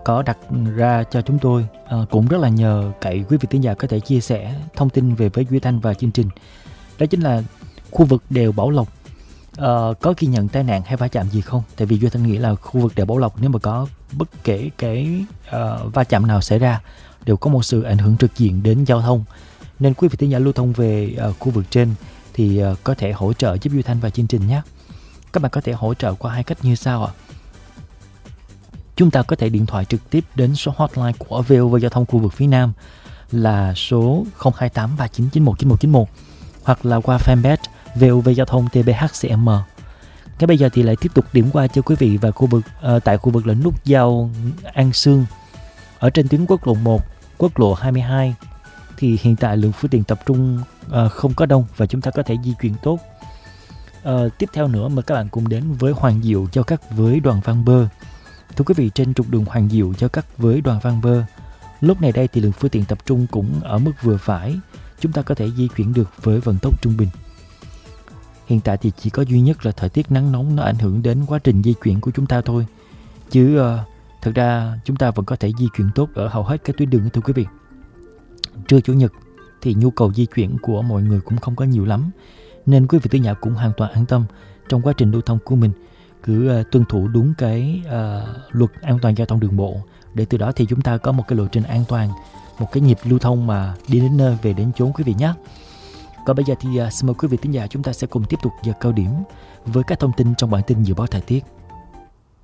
có đặt ra cho chúng tôi, cũng rất là nhờ cậy quý vị thính giả có thể chia sẻ thông tin về với Duy Thanh và chương trình. Đó chính là khu vực đèo Bảo Lộc có ghi nhận tai nạn hay va chạm gì không? Tại vì Duy Thanh nghĩ là khu vực đèo Bảo Lộc nếu mà có bất kể cái va chạm nào xảy ra đều có một sự ảnh hưởng trực diện đến giao thông. Nên quý vị thính giả lưu thông về khu vực trên thì có thể hỗ trợ giúp Duy Thanh và chương trình nhé. Các bạn có thể hỗ trợ qua hai cách như sau ạ. Chúng ta có thể điện thoại trực tiếp đến số hotline của VOV Giao thông khu vực phía Nam là số 028 3991 9191 hoặc là qua fanpage VOV Giao thông TBHCM. Ngay bây giờ thì lại tiếp tục điểm qua cho quý vị và khu vực tại khu vực là nút giao An Sương ở trên tuyến quốc lộ 1, quốc lộ 22 thì hiện tại lượng phương tiện tập trung không có đông và chúng ta có thể di chuyển tốt. Tiếp theo nữa mời các bạn cùng đến với Hoàng Diệu giao cắt với Đoàn Văn Bơ. Thưa quý vị, trên trục đường Hoàng Diệu giao cắt với Đoàn Văn Bơ, lúc này đây thì lượng phương tiện tập trung cũng ở mức vừa phải, chúng ta có thể di chuyển được với vận tốc trung bình. Hiện tại thì chỉ có duy nhất là thời tiết nắng nóng nó ảnh hưởng đến quá trình di chuyển của chúng ta thôi, chứ thật ra chúng ta vẫn có thể di chuyển tốt ở hầu hết các tuyến đường. Thưa quý vị, trưa chủ nhật thì nhu cầu di chuyển của mọi người cũng không có nhiều lắm, nên quý vị thính giả cũng hoàn toàn an tâm trong quá trình lưu thông của mình, cứ tuân thủ đúng cái luật an toàn giao thông đường bộ, để từ đó thì chúng ta có một cái lộ trình an toàn, một cái nhịp lưu thông mà đi đến nơi về đến chốn quý vị nhé. Còn bây giờ thì xin mời quý vị thính giả chúng ta sẽ cùng tiếp tục giờ cao điểm với các thông tin trong bản tin dự báo thời tiết.